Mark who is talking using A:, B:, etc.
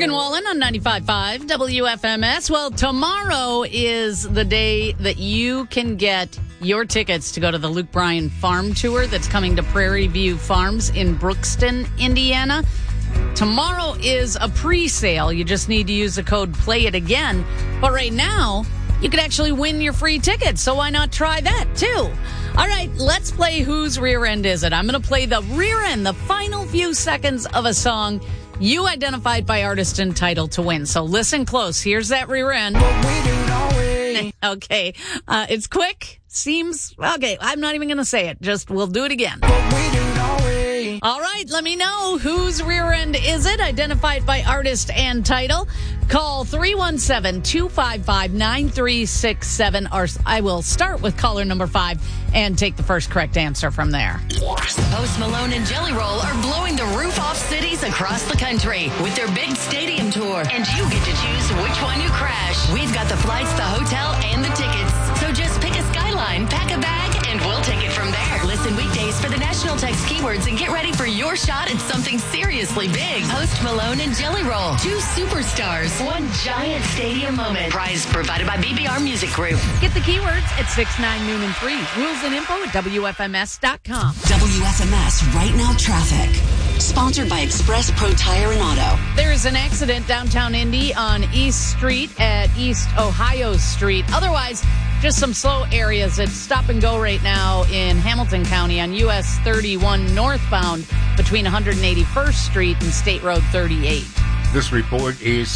A: Morgan Wallen on 95.5 WFMS. Well, tomorrow is the day that you can get your tickets to go to the Luke Bryan Farm Tour that's coming to Prairie View Farms in Brookston, Indiana. Tomorrow is a pre-sale. You just need to use the code PLAYITAGAIN. But right now, you could actually win your free tickets, so why not try that, too? All right, let's play Whose Rear End Is It? I'm going to play the rear end, the final few seconds of a song you identified by artist and title to win. So listen close. Here's that rear end. Okay. It's quick. Seems... Okay, I'm not even going to say it. Just, we'll do it again. All right, let me know. Whose rear end is it? Identify it by artist and title. Call 317-255-9367. Or I will start with caller number 5 and take the first correct answer from there.
B: Post Malone and Jelly Roll are blowing the roof off cities across the country with their big stadium tour. And you get to choose which one you crash. We've got the flights, the hotel, and the tickets. So just pick a skyline, pack a bag, and we'll take it from there. Listen weekdays for the national text keywords and get ready for your shot at something seriously big. Post Malone and Jelly Roll. 2 superstars. One giant stadium moment. Prize provided by BBR Music Group.
A: Get the keywords at 6, 9, noon, and 3. Rules and info at WFMS.com.
C: WFMS Right Now Traffic. Sponsored by Express Pro Tire and Auto.
A: There is an accident downtown Indy on East Street at East Ohio Street. Otherwise, just some slow areas at stop and go right now in Hamilton County on US 31 northbound between 181st Street and State Road 38.
D: This report is